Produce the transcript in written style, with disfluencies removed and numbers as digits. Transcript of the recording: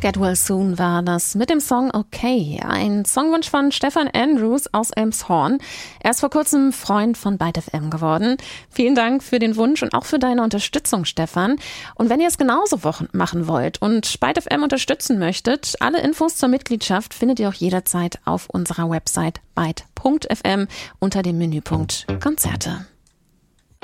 Get Well Soon war das mit dem Song Okay. Ein Songwunsch von Stefan Andrews aus Elmshorn. Er ist vor kurzem Freund von Byte FM geworden. Vielen Dank für den Wunsch und auch für deine Unterstützung, Stefan. Und wenn ihr es genauso machen wollt und Byte FM unterstützen möchtet, alle Infos zur Mitgliedschaft findet ihr auch jederzeit auf unserer Website byte.fm unter dem Menüpunkt Konzerte.